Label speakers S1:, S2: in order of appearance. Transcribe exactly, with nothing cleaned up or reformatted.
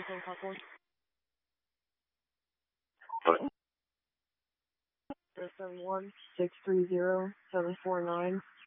S1: Everything possible. Seven one six three zero seven four nine